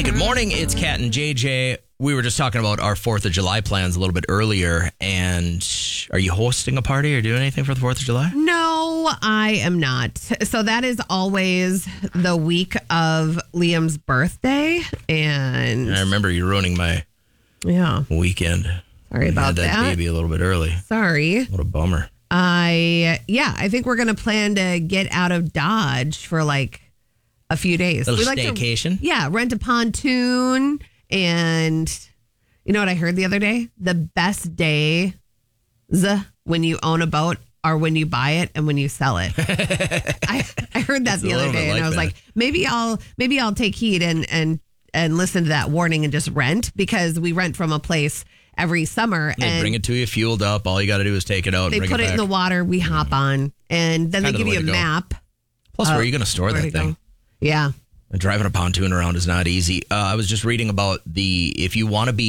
good morning. It's Kat and JJ. We were just talking about our 4th of July plans a little bit earlier. And are you hosting a party or doing anything for the 4th of July? No, I am not. So that is always the week of Liam's birthday. And I remember you ruining my weekend. Sorry about had that baby a little bit early. Sorry. What a bummer. I think we're going to plan to get out of Dodge for like a few days. Little We like staycation? rent a pontoon. And you know what I heard the other day? The best days when you own a boat are when you buy it and when you sell it. I heard that the other day, and I was like, maybe I'll take heed and listen to that warning and just rent, because we rent from a place every summer. They bring it to you fueled up. All you got to do is take it out. They and bring put it it in the water. We hop on, and then they give you a map. Plus, where are you going to store that thing? Go. Yeah. Driving a pontoon around is not easy. I was just reading about if you want to be